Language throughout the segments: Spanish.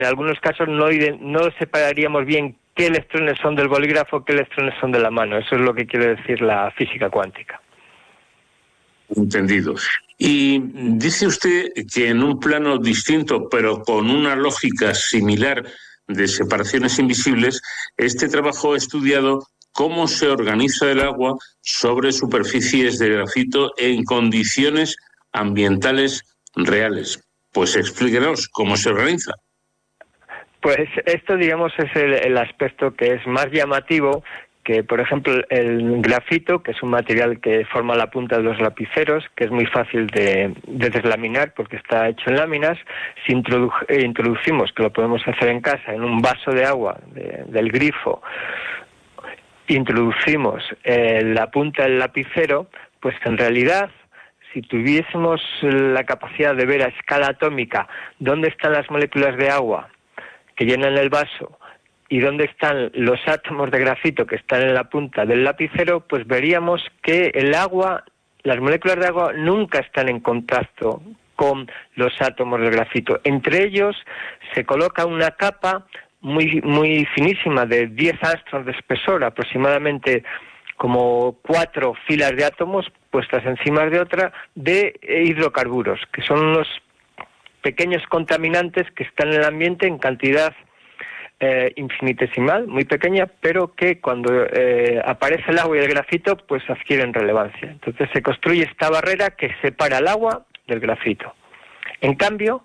en algunos casos no separaríamos bien qué electrones son del bolígrafo, qué electrones son de la mano. Eso es lo que quiere decir la física cuántica. Entendido. Y dice usted que en un plano distinto, pero con una lógica similar de separaciones invisibles, este trabajo ha estudiado cómo se organiza el agua sobre superficies de grafito en condiciones ambientales reales. Pues explíquenos cómo se organiza. Pues esto, digamos, es el aspecto que es más llamativo, que por ejemplo el grafito, que es un material que forma la punta de los lapiceros, que es muy fácil de deslaminar porque está hecho en láminas. Si introducimos, que lo podemos hacer en casa, en un vaso de agua del grifo, introducimos la punta del lapicero, pues en realidad, si tuviésemos la capacidad de ver a escala atómica dónde están las moléculas de agua que llenan el vaso y dónde están los átomos de grafito que están en la punta del lapicero, pues veríamos que el agua, las moléculas de agua nunca están en contacto con los átomos de grafito. Entre ellos se coloca una capa muy finísima, de 10 angstroms de espesor, aproximadamente como 4 filas de átomos puestas encima de otra, de hidrocarburos, que son unos pequeños contaminantes que están en el ambiente en cantidad infinitesimal, muy pequeña, pero que cuando aparece el agua y el grafito, pues adquieren relevancia. Entonces se construye esta barrera que separa el agua del grafito. En cambio,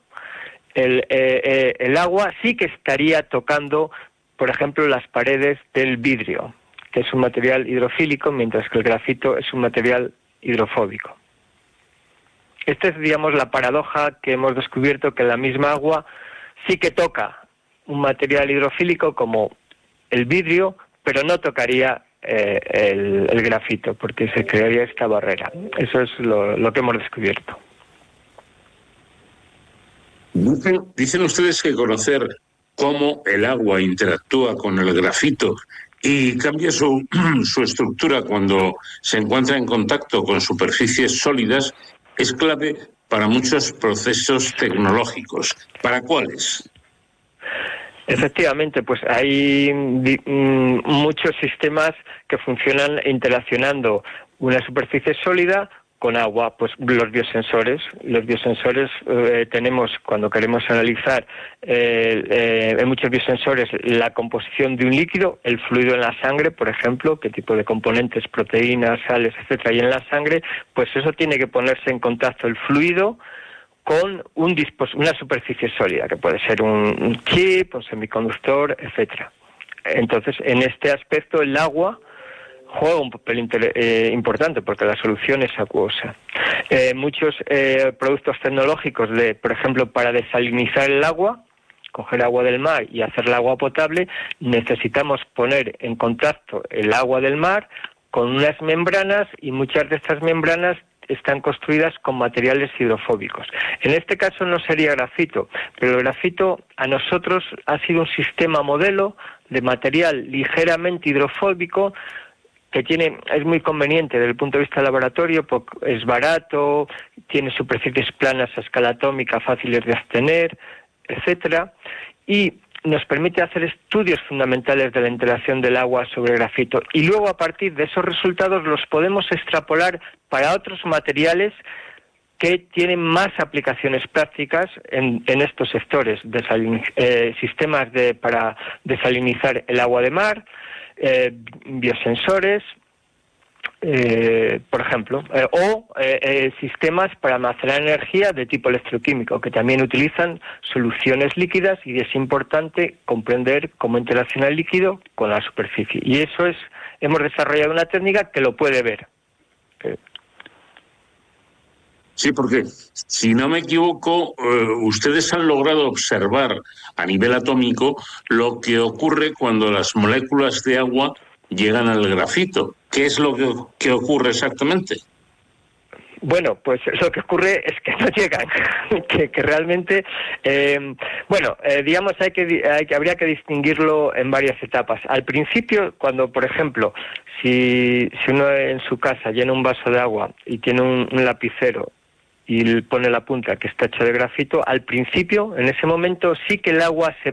el agua sí que estaría tocando, por ejemplo, las paredes del vidrio, que es un material hidrofílico, mientras que el grafito es un material hidrofóbico. Esta es, digamos, la paradoja que hemos descubierto, que la misma agua sí que toca un material hidrofílico como el vidrio, pero no tocaría el grafito, porque se crearía esta barrera. Eso es lo que hemos descubierto. Dicen ustedes que conocer cómo el agua interactúa con el grafito y cambia su estructura cuando se encuentra en contacto con superficies sólidas es clave para muchos procesos tecnológicos. ¿Para cuáles? Efectivamente, pues hay muchos sistemas que funcionan interaccionando una superficie sólida con agua. Pues los biosensores. Los biosensores tenemos, cuando queremos analizar en muchos biosensores la composición de un líquido, el fluido en la sangre, por ejemplo, qué tipo de componentes, proteínas, sales, etcétera, hay en la sangre, pues eso tiene que ponerse en contacto el fluido con una superficie sólida, que puede ser un chip, un semiconductor, etcétera. Entonces, en este aspecto, el agua juega un papel importante, porque la solución es acuosa. Muchos productos tecnológicos, por ejemplo, para desalinizar el agua, coger agua del mar y hacer el agua potable, necesitamos poner en contacto el agua del mar con unas membranas, y muchas de estas membranas están construidas con materiales hidrofóbicos. En este caso no sería grafito, pero el grafito a nosotros ha sido un sistema modelo de material ligeramente hidrofóbico que es muy conveniente desde el punto de vista del laboratorio, porque es barato, tiene superficies planas a escala atómica fáciles de obtener, etcétera, y nos permite hacer estudios fundamentales de la interacción del agua sobre el grafito, y luego a partir de esos resultados los podemos extrapolar para otros materiales que tienen más aplicaciones prácticas en estos sectores, sistemas para desalinizar el agua de mar, biosensores, por ejemplo, o sistemas para almacenar energía de tipo electroquímico, que también utilizan soluciones líquidas, y es importante comprender cómo interacciona el líquido con la superficie. Y eso hemos desarrollado una técnica que lo puede ver. Sí, porque si no me equivoco, ustedes han logrado observar a nivel atómico lo que ocurre cuando las moléculas de agua llegan al grafito. ¿Qué es lo que ocurre exactamente? Bueno, pues lo que ocurre es que no llegan, que realmente, digamos, habría que distinguirlo en varias etapas. Al principio, cuando, por ejemplo, si uno en su casa llena un vaso de agua y tiene un lapicero y pone la punta que está hecha de grafito, al principio, en ese momento, sí que el agua se